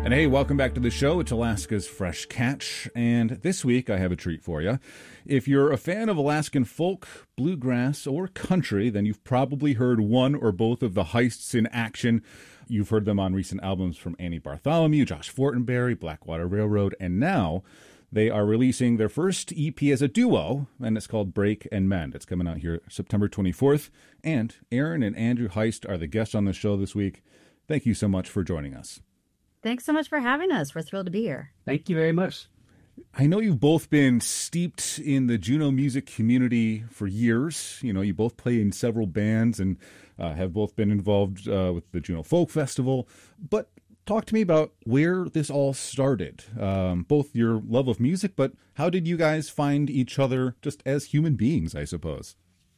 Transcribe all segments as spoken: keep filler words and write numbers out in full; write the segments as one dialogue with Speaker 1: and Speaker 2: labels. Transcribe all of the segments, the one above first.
Speaker 1: And hey, welcome back to the show. It's Alaska's Fresh Catch, and this week I have a treat for you. If you're a fan of Alaskan folk, bluegrass, or country, then you've probably heard one or both of the Heists in action. You've heard them on recent albums from Annie Bartholomew, Josh Fortenberry, Blackwater Railroad, and now they are releasing their first E P as a duo, and it's called Break and Mend. It's coming out here September twenty-fourth, and Erin and Andrew Heist are the guests on the show this week. Thank you so much for joining us.
Speaker 2: Thanks so much for having us. We're thrilled to be here.
Speaker 3: Thank you very much.
Speaker 1: I know you've both been steeped in the Juneau music community for years. You know, you both play in several bands and uh, have both been involved uh, with the Juneau Folk Festival. But talk to me about where this all started, um, both your love of music, but how did you guys find each other just as human beings, I suppose?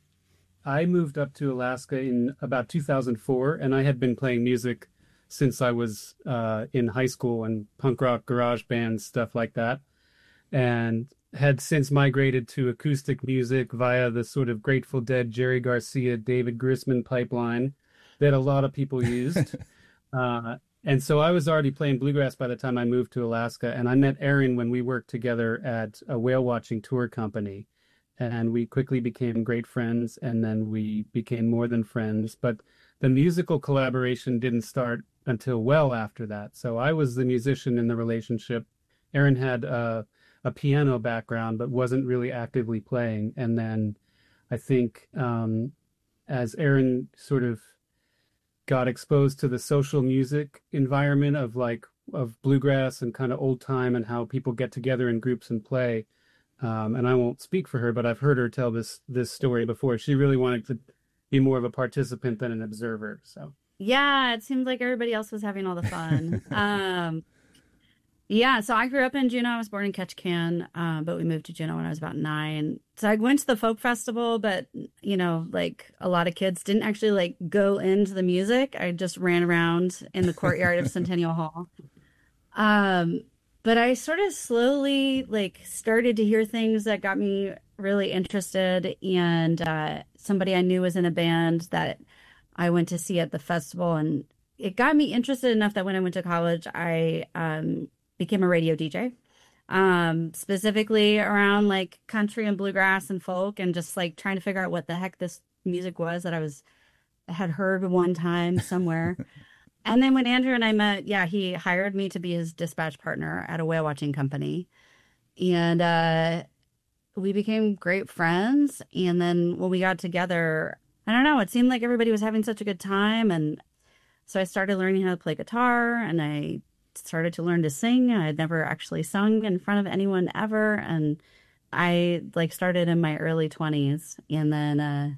Speaker 3: I moved up to Alaska in about two thousand four, and I had been playing music since I was uh, in high school and punk rock garage bands, stuff like that, and had since migrated to acoustic music via the sort of Grateful Dead, Jerry Garcia, David Grisman pipeline that a lot of people used. uh, and so I was already playing bluegrass by the time I moved to Alaska, and I met Erin when we worked together at a whale watching tour company, and we quickly became great friends, and then we became more than friends. But the musical collaboration didn't start until well after that. So I was the musician in the relationship. Erin had uh, a piano background, but wasn't really actively playing. And then I think um, as Erin sort of got exposed to the social music environment of like of bluegrass and kind of old time and how people get together in groups and play. Um, and I won't speak for her, but I've heard her tell this this story before. She really wanted to be more of a participant than an observer. So.
Speaker 2: Yeah, it seemed like everybody else was having all the fun. um, yeah, so I grew up in Juneau. I was born in Ketchikan, uh, but we moved to Juneau when I was about nine. So I went to the folk festival, but, you know, like a lot of kids didn't actually like go into the music. I just ran around in the courtyard of Centennial Hall. Um, but I sort of slowly like started to hear things that got me really interested. And uh, somebody I knew was in a band that I went to see at the festival, and it got me interested enough that when I went to college, I um, became a radio D J, um, specifically around like country and bluegrass and folk, and just like trying to figure out what the heck this music was that I was had heard one time somewhere. And then when Andrew and I met, yeah, he hired me to be his dispatch partner at a whale watching company, and uh, we became great friends. And then when we got together, I don't know, it seemed like everybody was having such a good time. And so I started learning how to play guitar, and I started to learn to sing. I had never actually sung in front of anyone ever. And I like started in my early twenties. And then uh,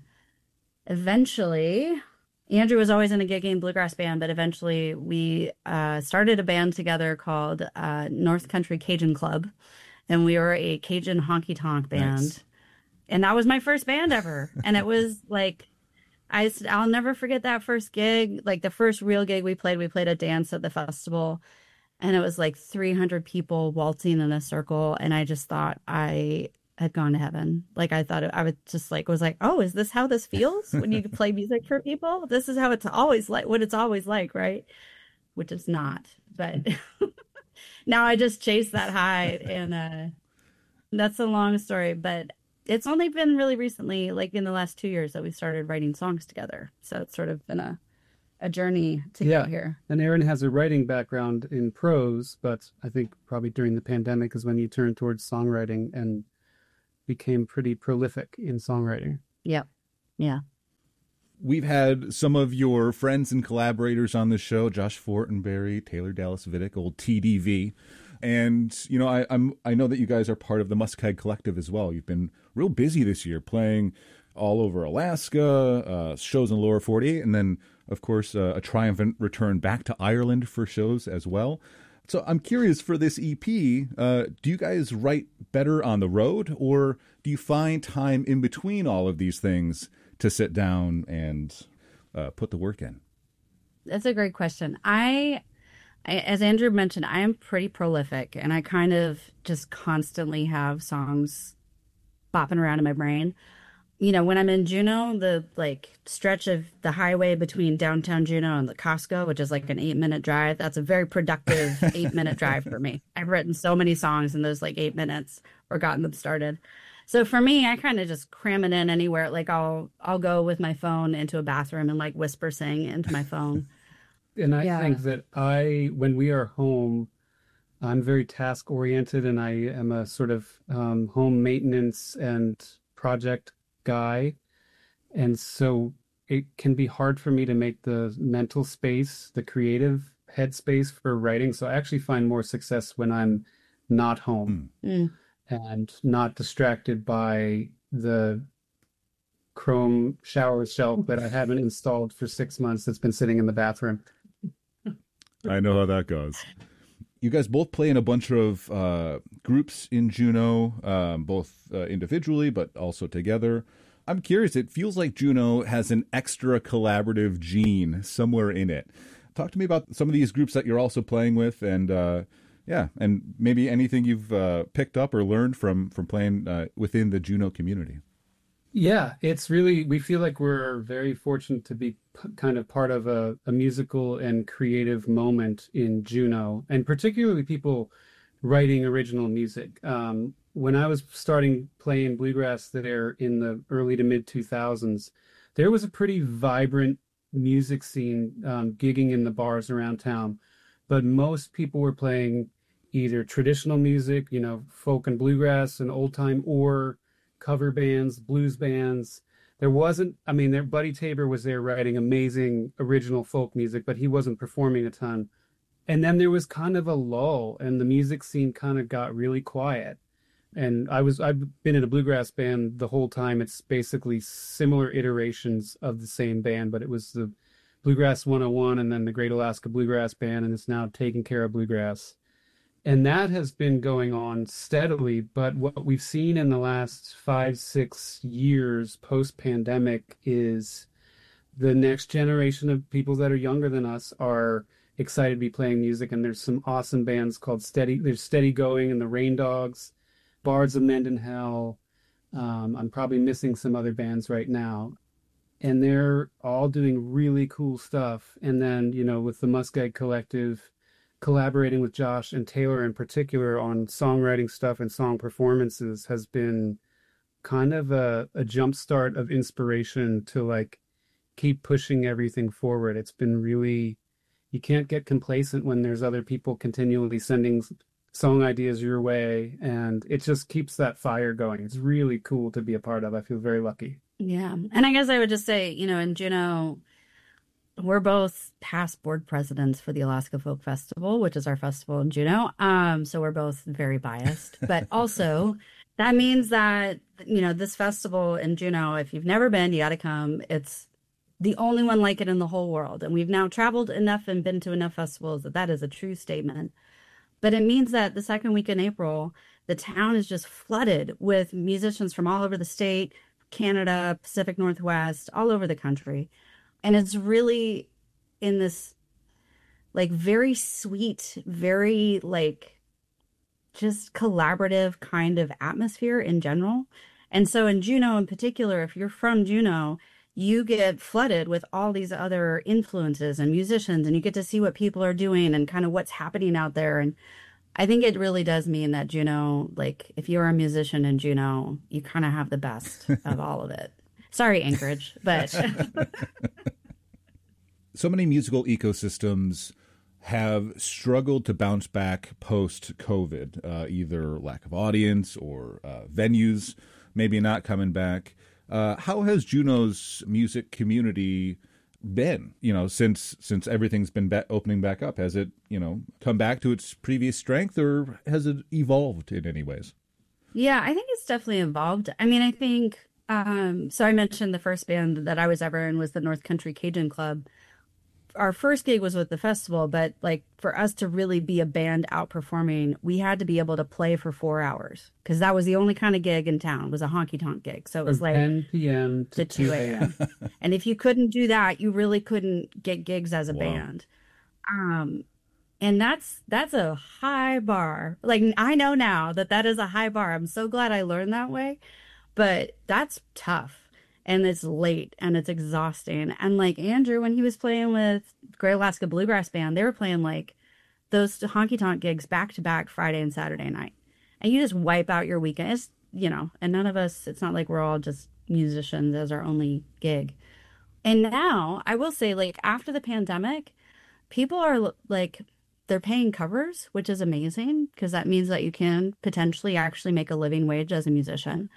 Speaker 2: eventually, Andrew was always in a gigging bluegrass band, but eventually we uh, started a band together called uh, North Country Cajun Club. And we were a Cajun honky tonk band. Nice. And that was my first band ever. And it was like, I, I'll never forget that first gig. Like the first real gig we played, we played a dance at the festival, and it was like three hundred people waltzing in a circle. And I just thought I had gone to heaven. Like I thought, it, I was just like, was like, oh, is this how this feels when you play music for people? This is how it's always like, what it's always like, right? Which is not, but now I just chase that high, and uh, that's a long story, but it's only been really recently, like in the last two years, that we started writing songs together. So it's sort of been a, a journey to
Speaker 3: yeah.
Speaker 2: get here.
Speaker 3: And Erin has a writing background in prose, but I think probably during the pandemic is when you turned towards songwriting and became pretty prolific in songwriting.
Speaker 2: Yep. Yeah.
Speaker 1: We've had some of your friends and collaborators on the show, Josh Fortenberry, Taylor Dallas Vidic, old T D V. And, you know, I, I'm, I know that you guys are part of the Muskeg Collective as well. You've been real busy this year playing all over Alaska, uh, shows in the lower forty-eight, and then, of course, uh, a triumphant return back to Ireland for shows as well. So I'm curious, for this E P, uh, do you guys write better on the road, or do you find time in between all of these things to sit down and uh, put the work in?
Speaker 2: That's a great question. I... As Andrew mentioned, I am pretty prolific, and I kind of just constantly have songs bopping around in my brain. you know, when I'm in Juneau, the like stretch of the highway between downtown Juneau and the Costco, which is like an eight minute drive, that's a very productive eight minute drive for me. I've written so many songs in those like eight minutes or gotten them started. So for me, I kind of just cram it in anywhere. Like I'll I'll go with my phone into a bathroom and like whisper sing into my phone.
Speaker 3: And I
Speaker 2: Yeah.
Speaker 3: think that I, when we are home, I'm very task oriented and I am a sort of um, home maintenance and project guy. And so it can be hard for me to make the mental space, the creative headspace for writing. So I actually find more success when I'm not home
Speaker 2: Mm.
Speaker 3: and not distracted by the Chrome shower shelf that I haven't installed for six months that's been sitting in the bathroom.
Speaker 1: I know how that goes. You guys both play in a bunch of uh, groups in Juneau, um, both uh, individually, but also together. I'm curious, it feels like Juneau has an extra collaborative gene somewhere in it. Talk to me about some of these groups that you're also playing with, and uh, yeah, and maybe anything you've uh, picked up or learned from, from playing uh, within the Juneau community.
Speaker 3: Yeah, it's really, we feel like we're very fortunate to be p- kind of part of a, a musical and creative moment in Juneau, and particularly people writing original music. Um, when I was starting playing bluegrass there in the early to mid two thousands, there was a pretty vibrant music scene um, gigging in the bars around town, but most people were playing either traditional music, you know, folk and bluegrass and old time, or cover bands, blues bands. There wasn't, I mean, there, Buddy Tabor was there writing amazing original folk music, but he wasn't performing a ton. And then there was kind of a lull, and the music scene kind of got really quiet. And I was, I've been in a bluegrass band the whole time. It's basically similar iterations of the same band, but it was the Bluegrass one oh one and then the Great Alaska Bluegrass Band, and it's now Taking Care of Bluegrass. And that has been going on steadily. But what we've seen in the last five, six years post-pandemic is the next generation of people that are younger than us are excited to be playing music. And there's some awesome bands called Steady. There's Steady Going and the Rain Dogs, Bards of Mendenhall. Um, I'm probably missing some other bands right now. And they're all doing really cool stuff. And then, you know, with the Muskeg Collective, collaborating with Josh and Taylor in particular on songwriting stuff and song performances has been kind of a, a jump start of inspiration to like keep pushing everything forward. It's been really, you can't get complacent when there's other people continually sending song ideas your way, and it just keeps that fire going. It's really cool to be a part of. I feel very lucky.
Speaker 2: Yeah. And I guess I would just say, you know, in Juneau, we're both past board presidents for the Alaska Folk Festival, which is our festival in Juneau. Um, so we're both very biased. But also, that means that, you know, this festival in Juneau, if you've never been, you got to come. It's the only one like it in the whole world. And we've now traveled enough and been to enough festivals that that is a true statement. But it means that the second week in April, the town is just flooded with musicians from all over the state, Canada, Pacific Northwest, all over the country. And it's really in this like very sweet, very like just collaborative kind of atmosphere in general. And so in Juneau in particular, if you're from Juneau, you get flooded with all these other influences and musicians, and you get to see what people are doing and kind of what's happening out there. And I think it really does mean that Juneau, like if you're a musician in Juneau, you kind of have the best of all of it. Sorry, Anchorage, but
Speaker 1: so many musical ecosystems have struggled to bounce back post-COVID, uh, either lack of audience or uh, venues maybe not coming back. Uh, how has Juneau's music community been, you know, since since everything's been ba- opening back up? Has it, you know, come back to its previous strength, or has it evolved in any ways?
Speaker 2: Yeah, I think it's definitely evolved. I mean, I think, um, so I mentioned the first band that I was ever in was the North Country Cajun Club. Our first gig was with the festival, but like for us to really be a band out performing, we had to be able to play for four hours because that was the only kind of gig in town, was a honky tonk gig. So it was
Speaker 3: From
Speaker 2: like
Speaker 3: ten p.m. to
Speaker 2: to two a.m. And if you couldn't do that, you really couldn't get gigs as a
Speaker 1: Wow.
Speaker 2: band. Um, and that's that's a high bar. Like I know now that that is a high bar. I'm so glad I learned that way, but that's tough. and it's late and it's exhausting. And like Andrew, when he was playing with Great Alaska Bluegrass Band, they were playing like those honky tonk gigs back to back Friday and Saturday night. And you just wipe out your weekend. It's, you know, and none of us, it's not like we're all just musicians as our only gig. And now I will say, like, after the pandemic, people are like, they're paying covers, which is amazing because that means that you can potentially actually make a living wage as a musician.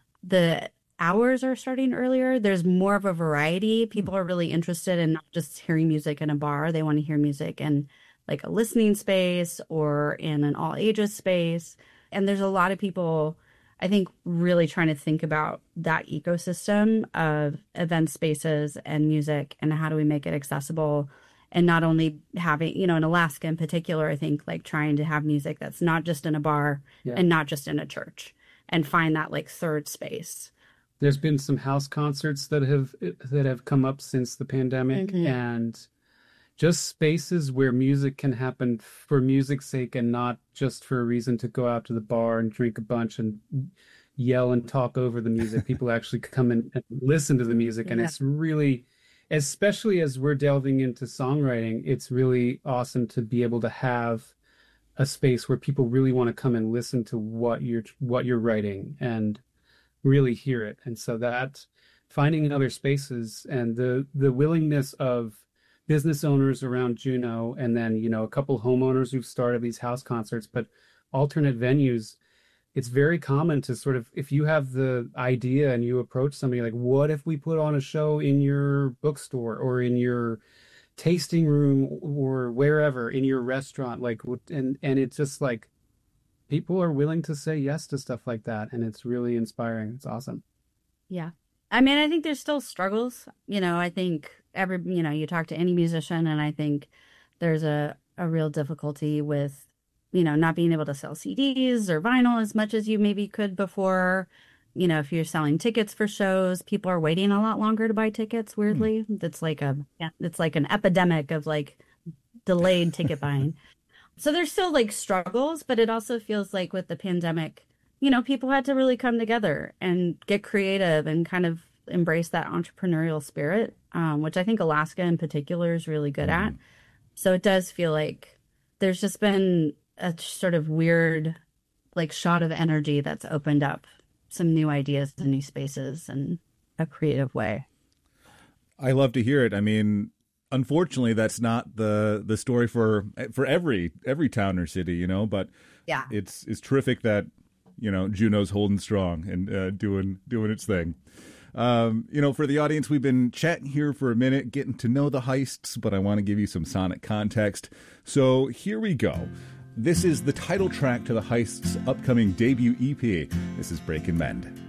Speaker 2: The hours are starting earlier. There's more of a variety. People are really interested in not just hearing music in a bar. They want to hear music in like a listening space or in an all ages space. And there's a lot of people, I think, really trying to think about that ecosystem of event spaces and music and how do we make it accessible. And not only having, you know, in Alaska in particular, I think like trying to have music that's not just in a bar yeah. and not just in a church and find that like third space.
Speaker 3: There's been some house concerts that have that have come up since the pandemic mm-hmm. and just spaces where music can happen for music's sake and not just for a reason to go out to the bar and drink a bunch and yell and talk over the music. People actually come in and listen to the music. And yeah. it's really, especially as we're delving into songwriting, it's really awesome to be able to have a space where people really want to come and listen to what you're what you're writing and really hear it. And so that finding other spaces and the the willingness of business owners around Juneau, and then, you know, a couple homeowners who've started these house concerts, but alternate venues. It's very common to sort of, if you have the idea and you approach somebody like, what if we put on a show in your bookstore or in your tasting room or wherever, in your restaurant, like, and, and it's just like, people are willing to say yes to stuff like that. And it's really inspiring. It's awesome.
Speaker 2: Yeah. I mean, I think there's still struggles. You know, I think every, you know, you talk to any musician and I think there's a, a real difficulty with, you know, not being able to sell C Ds or vinyl as much as you maybe could before. You know, if you're selling tickets for shows, people are waiting a lot longer to buy tickets, weirdly. Mm. It's like a, yeah, it's like an epidemic of like delayed ticket buying. So there's still like struggles, but it also feels like with the pandemic, you know, people had to really come together and get creative and kind of embrace that entrepreneurial spirit, um, which I think Alaska in particular is really good mm. at. So it does feel like there's just been a sort of weird like shot of energy that's opened up some new ideas and new spaces in a creative way.
Speaker 1: I love to hear it. I mean, unfortunately, that's not the the story for for every every town or city, you know, but
Speaker 2: yeah,
Speaker 1: it's it's terrific that, you know, Juneau's holding strong and uh, doing doing its thing. Um, you know, for the audience, we've been chatting here for a minute, getting to know the Heists, but I want to give you some sonic context. So here we go. This is the title track to the Heists' upcoming debut E P. This is Break and Mend.